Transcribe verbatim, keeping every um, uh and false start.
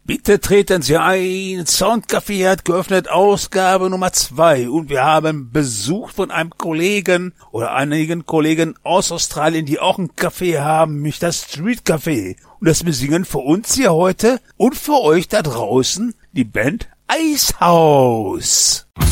Bitte treten Sie ein. Soundcafé hat geöffnet, Ausgabe Nummer zwei. Und wir haben Besuch von einem Kollegen oder einigen Kollegen aus Australien, die auch ein Café haben, nämlich das Street Café. Und das besingen für uns hier heute und für euch da draußen die Band Icehouse.